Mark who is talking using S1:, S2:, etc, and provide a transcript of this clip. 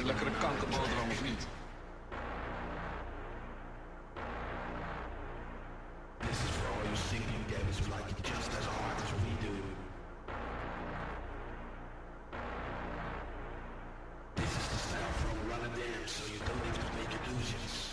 S1: lekkere kankerboterham of niet?
S2: This is for all you singing devils who like it just as hard as we do. This is the style from Run and Dance, so you don't have to make illusions.